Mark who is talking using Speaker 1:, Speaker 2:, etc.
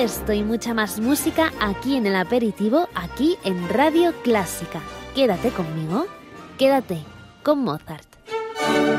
Speaker 1: esto y mucha más música aquí en el aperitivo, aquí en Radio Clásica. Quédate conmigo, quédate con Mozart.